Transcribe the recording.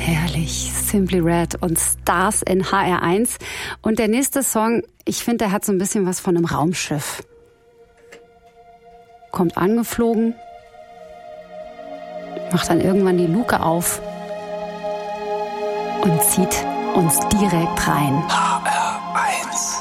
Herrlich, Simply Red und Stars in HR1. Und der nächste Song, ich finde, der hat so ein bisschen was von einem Raumschiff. Kommt angeflogen, macht dann irgendwann die Luke auf und zieht uns direkt rein. HR1.